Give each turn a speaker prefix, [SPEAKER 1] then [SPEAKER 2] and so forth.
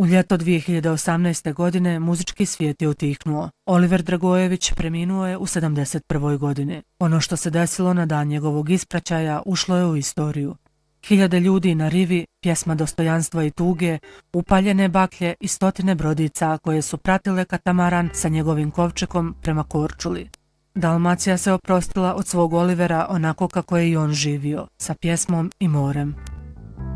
[SPEAKER 1] U ljeto 2018. godine muzički svijet je utihnuo. Oliver Dragojević preminuo je u 71. godini. Ono što se desilo na dan njegovog ispraćaja ušlo je u istoriju. Hiljade ljudi na rivi, pjesma dostojanstva i tuge, upaljene baklje i stotine brodica koje su pratile katamaran sa njegovim kovčekom prema Korčuli. Dalmacija se oprostila od svog Olivera onako kako je i on živio, sa pjesmom i morem.